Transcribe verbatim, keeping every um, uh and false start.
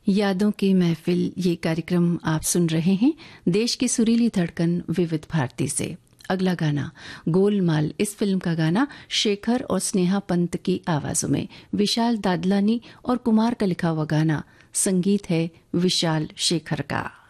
यादों की महफिल ये कार्यक्रम आप सुन रहे हैं देश की सुरीली धड़कन विविध भारती से। अगला गाना गोलमाल, इस फिल्म का गाना शेखर और स्नेहा पंत की आवाजों में, विशाल दादलानी और कुमार का लिखा हुआ गाना, संगीत है विशाल शेखर का।